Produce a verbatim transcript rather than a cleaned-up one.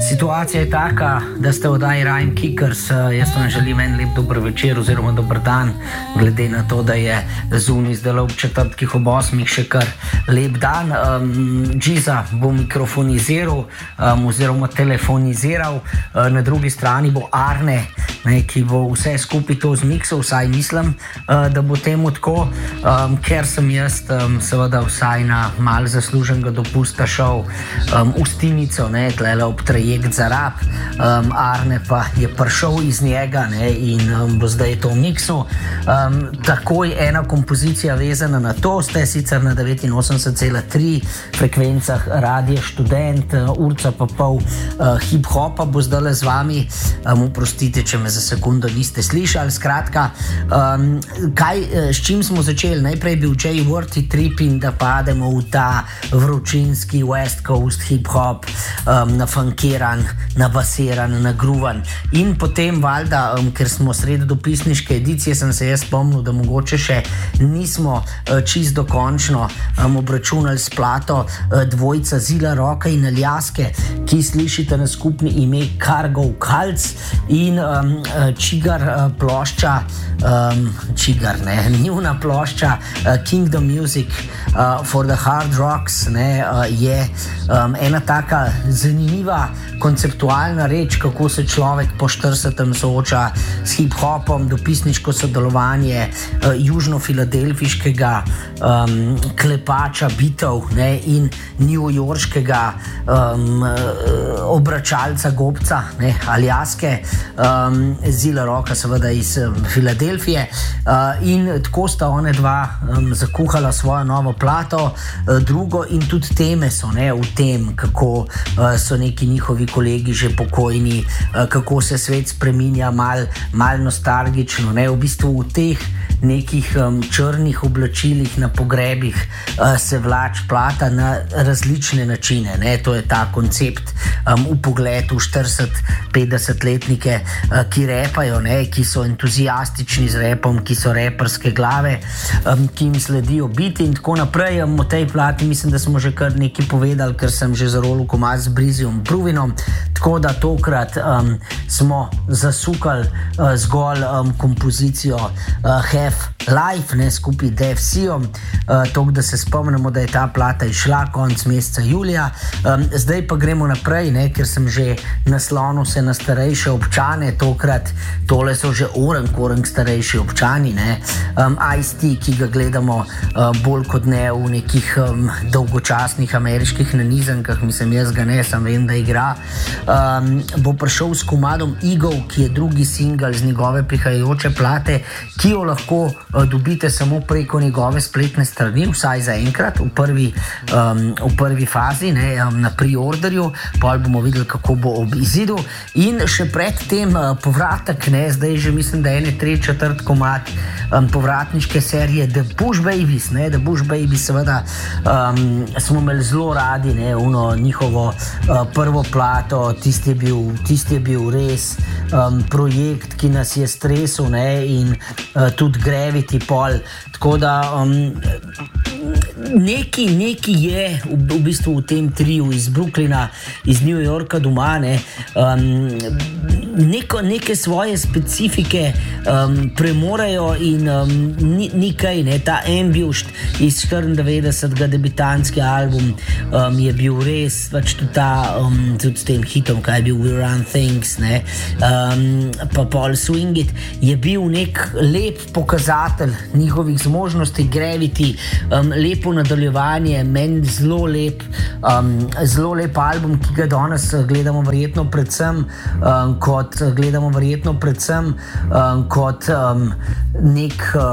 Situacija je taka, da ste oddaji Rhyme Kickers. Jaz vam želim en lep dober večer oziroma dober dan, glede na to, da je zunaj zdaj ob četrtkih ob osmih še kar lep dan. Um, Džiza bo mikrofoniziral um, oziroma telefoniziral, uh, na drugi strani bo Arne, ne, ki bo vse skupaj to zmiksal, vsaj mislim, uh, da bo temu tako, um, ker sem jaz um, seveda vsaj na malo zasluženega dopusta šel um, v Stinico, ne, tlele ob trajekt za Rab, um, Arne pa je prišel iz njega, ne, in um, bo zdaj to miksal. Um, takoj ena kompozicija vezana na to, ste sicer na devetinosemdeset cela tri frekvencah Radia Študent, uh, urca pa pol uh, hip-hopa bo zdaj z vami, um, oprostite, če me za sekundo niste slišali. Skratka, um, kaj, s čim smo začeli? Najprej bil Jay Worthy Trippin, da pademo v ta vročinski West Coast hip-hop, um, nafunkiran, nabasiran, nagruvan. In potem valjda, um, ker smo sredi dopisniške edicije, sem se jaz spomnil, da mogoče še nismo uh, čist dokončno um, obračunali s plato uh, dvojca Zila Roka in Aljaske, ki slišite na skupni ime Cargo Cults, in um, čigar uh, plošča, um, čigar, ne, njuna plošča uh, Kingdom Music uh, for the Hard Rocks, ne, uh, je um, ena taka zanimiva konceptualna reč, kako se človek po štiridesetem sooča s hip-hopom, dopisniško sodelovanje uh, južno-filadelfijskega um, klepača bitov, ne, in newyorškega um, obračalca gobca, ne, Aljaske, um, Zila Roka seveda iz um, Filadelfije, uh, in tako sta one dva um, zakuhala svojo novo plato, uh, drugo, in tudi teme so, ne, v tem, kako uh, so neki njihovi kolegi že pokojni, uh, kako se svet spreminja, mal, mal nostalgično, ne, v bistvu v teh nekih um, črnih oblačilih na pogrebih uh, se vlač plata na različne načine, ne, to je ta koncept um, v pogled v štirideset petdeset letnike, uh, ki repajo, ne, ki so entuzijastični z repom, ki so reperske glave, um, ki jim sledijo biti in tako naprej. Um, o tej plati mislim, da smo že kar nekaj povedali, ker sem že zarolil komad z Brizijom Bruvinom, tako da tokrat um, smo zasukali uh, zgolj um, kompozicijo uh, Have Life, ne, skupaj Def C-om, uh, toliko, da se spomnimo, da je ta plata išla konc meseca julija. Um, zdaj pa gremo naprej, ne, ker sem že naslonil se na starejše občane, tokrat tole so že orang korang starejši občani, ne. Um, Ice-T, ki ga gledamo uh, bolj kot ne v nekih um, dolgočasnih ameriških nanizankah, mislim, jaz ga ne, sem vem, da igra, um, bo prišel s komadom Ego, ki je drugi single z njegove prihajajoče plate, ki jo lahko uh, dobite samo preko njegove spletne strani, vsaj za enkrat, v prvi, um, v prvi fazi, ne, um, na preorderju, pol bomo videli, kako bo ob izidu. In še pred tem uh, povratek, ne, zdaj že mislim, da ene tri četrt komad um, povratniške serije The Bush Babies, ne, The Bush Babies seveda um, smo imeli zelo radi, ne, uno njihovo uh, prvo plato, tisti je bil, tisti je bil res um, projekt, ki nas je stresel, ne, in uh, tudi Gravity pol, tako da um, neki, neki je v, v bistvu v tem triju iz Brooklyna, iz New Yorka doma, ne, um, neko, neke svoje specifike um, premorajo in um, ni, ni kaj, ne, ta Ambushed iz štiriindevetdesetega debitantski album um, je bil res, pač tudi ta, um, tudi s tem hitom, kaj je bil We Run Things, ne, um, pa Paul Swing It, je bil nek lep pokazatelj njihovih zmožnosti. Gravity, um, lepo nadaljevanje, meni zelo lep, um, zelo lep album, ki ga danes gledamo verjetno predvsem um, kot gledamo verjetno predvsem um, kot um, nek